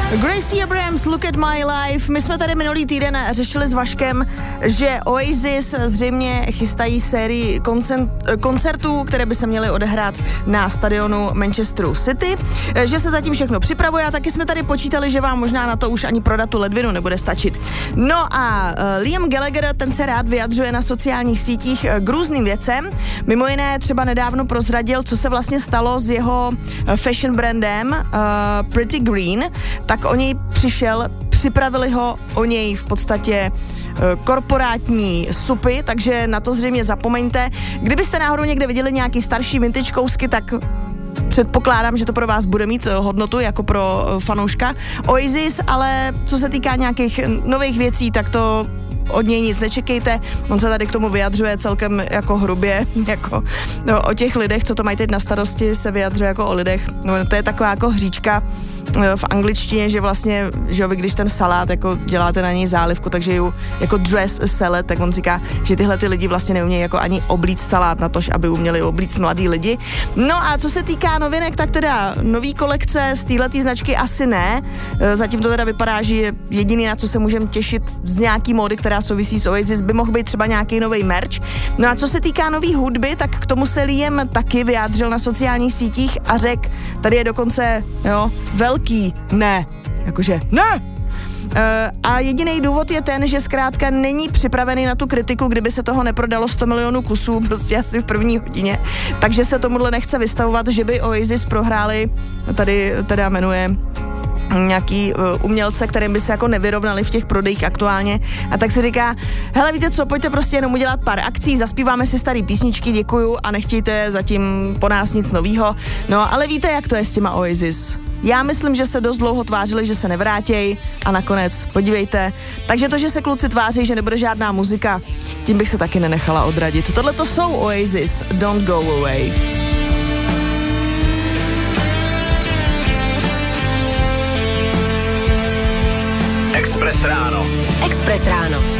Gracie Abrams, Look at My Life. My jsme tady minulý týden řešili s Vaškem, že Oasis zřejmě chystají sérii koncertů, které by se měly odehrát na stadionu Manchesteru City, že se zatím všechno připravuje a taky jsme tady počítali, že vám možná na to už ani prodat tu ledvinu nebude stačit. No a Liam Gallagher, ten se rád vyjadřuje na sociálních sítích k různým věcem. Mimo jiné třeba nedávno prozradil, co se vlastně stalo s jeho fashion brandem Pretty Green, tak o něj připravili ho o něj v podstatě korporátní supy, takže na to zřejmě zapomeňte. Kdybyste náhodou někde viděli nějaký starší vintage kousky, tak předpokládám, že to pro vás bude mít hodnotu jako pro fanouška Oasis, ale co se týká nějakých nových věcí, tak to od něj nic nečekejte. On se tady k tomu vyjadřuje celkem jako hrubě, jako o těch lidech, co to mají teď na starosti, se vyjadřuje jako o lidech. No, to je taková jako hříčka v angličtině, že vlastně, že vy když ten salát jako děláte na něj zálivku, takže ju jako dress salad, tak on říká, že tyhle ty lidi vlastně neumějí jako ani oblíct salát na tož, aby uměli oblíct mladý lidi. No a co se týká novinek, tak teda nový kolekce z téhletý značky asi ne. Zatím to teda vypadá, že jediný, na co se můžeme těšit z nějaký módy, která souvisí s Oasis, by mohl být třeba nějaký nový merch. No a co se týká nový hudby, tak k tomu se Liam taky vyjádřil na sociálních sítích a řekl, tady je dokonce, velký ne. Jakože ne! A jediný důvod je ten, že zkrátka není připravený na tu kritiku, kdyby se toho neprodalo 100 milionů kusů, prostě asi v první hodině. Takže se tomuhle nechce vystavovat, že by Oasis prohráli, tady teda jmenuje nějaký umělce, kterým by se jako nevyrovnali v těch prodejích aktuálně. A tak si říká, hele, víte co, pojďte prostě jenom udělat pár akcí, zaspíváme si starý písničky, děkuju a nechtějte zatím po nás nic novýho. No, ale víte, jak to je s těma Oasis? Já myslím, že se dost dlouho tvářili, že se nevrátěj a nakonec, podívejte. Takže to, že se kluci tváří, že nebude žádná muzika, tím bych se taky nenechala odradit. Tohle to jsou Oasis, Don't Go Away. Express ráno. Express ráno.